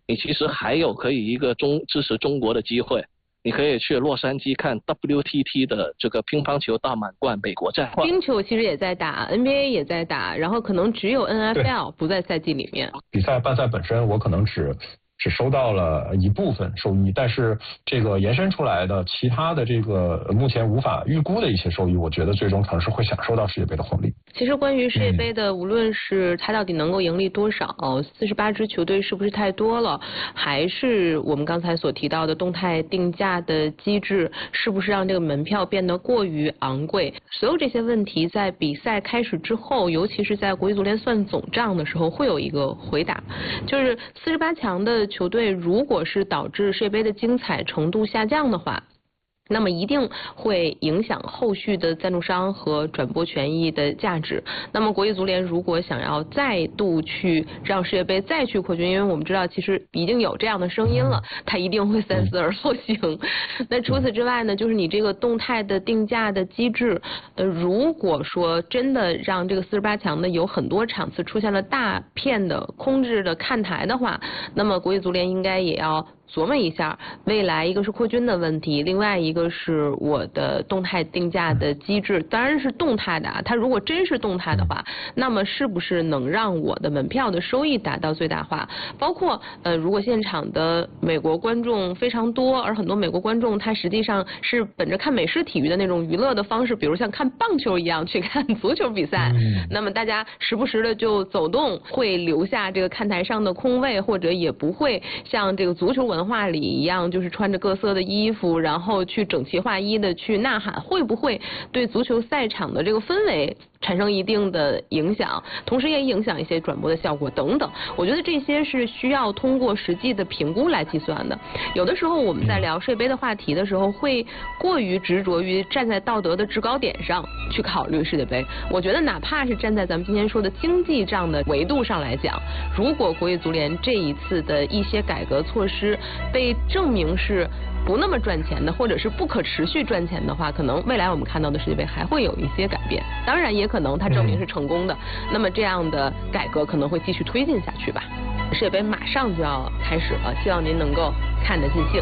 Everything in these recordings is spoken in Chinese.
你其实还有可以一个支持中国的机会。你可以去洛杉矶看 WTT 的这个乒乓球大满贯美国站。 冰球其实也在打 ，NBA 也在打，然后可能只有 NFL 不在赛季里面。 比赛办赛本身，我可能只收到了一部分收益，但是这个延伸出来的其他的这个目前无法预估的一些收益，我觉得最终城市会享受到世界杯的红利。 其实关于世界杯的，无论是它到底能够盈利多少，48支球队是不是太多了，还是我们刚才所提到的动态定价的机制，是不是让这个门票变得过于昂贵，所有这些问题在比赛开始之后，尤其是在国际足联算总账的时候，会有一个回答，就是48强的球队如果是导致世界杯的精彩程度下降的话，那么一定会影响后续的赞助商和转播权益的价值。那么国际足联如果想要再度去让世界杯再去扩军，因为我们知道其实已经有这样的声音了，它一定会三思而后行。那除此之外呢，就是你这个动态的定价的机制，如果说真的让这个48强的有很多场次出现了大片的空置的看台的话，那么国际足联应该也要琢磨一下，未来一个是扩军的问题，另外一个是我的动态定价的机制，当然是动态的啊。它如果真是动态的话，那么是不是能让我的门票的收益达到最大化？包括如果现场的美国观众非常多，而很多美国观众他实际上是本着看美式体育的那种娱乐的方式，比如像看棒球一样去看足球比赛，那么大家时不时的就走动，会留下这个看台上的空位，或者也不会像这个足球文化里一样，就是穿着各色的衣服，然后去整齐划一的去呐喊，会不会对足球赛场的这个氛围产生一定的影响，同时也影响一些转播的效果等等。我觉得这些是需要通过实际的评估来计算的。有的时候我们在聊世界杯的话题的时候，会过于执着于站在道德的制高点上去考虑世界杯。我觉得哪怕是站在咱们今天说的经济账的维度上来讲，如果国际足联这一次的一些改革措施被证明是不那么赚钱的，或者是不可持续赚钱的话，可能未来我们看到的世界杯还会有一些改变。当然也可能它证明是成功的，那么这样的改革可能会继续推进下去吧。世界杯马上就要开始了，希望您能够看得尽兴。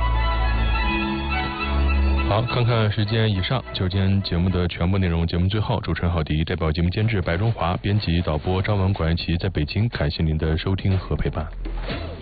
好，看看时间，以上就是今天节目的全部内容。节目最后，主持人郝迪代表节目监制白中华、编辑导播张文、管一奇在北京，感谢您的收听和陪伴。